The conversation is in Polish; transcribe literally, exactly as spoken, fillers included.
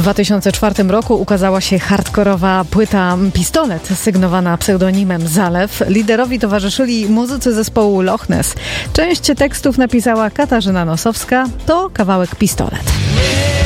dwa tysiące czwartym roku ukazała się hardkorowa płyta Pistolet, sygnowana pseudonimem Zalew. Liderowi towarzyszyli muzycy zespołu Loch Ness. Część tekstów napisała Katarzyna Nosowska. To kawałek Pistolet.